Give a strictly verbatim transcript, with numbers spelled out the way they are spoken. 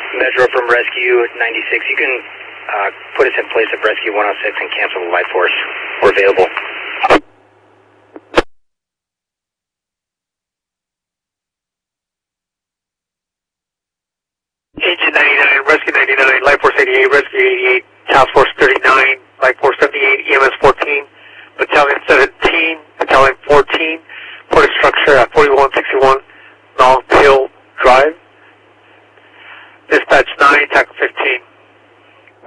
Metro from Rescue ninety-six. You can uh, put us in place of Rescue one oh six and cancel the light force. We're available. Engine ninety-nine, Rescue ninety-nine, Light Force eighty-eight, Rescue eighty-eight, Task Force thirty-nine, Light Force seventy-eight, E M S fourteen, Battalion seventeen, Battalion fourteen, port of structure at forty-one